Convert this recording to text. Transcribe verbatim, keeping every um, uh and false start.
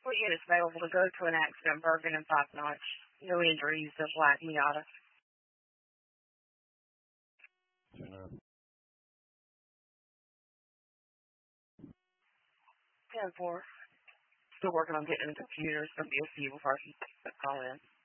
Well, yeah, it's available to go to an accident, Bergen and Five Notch. No injuries of like Miata. Uh, ten four. Still working on getting the computer. It's going to be a few before I can call in.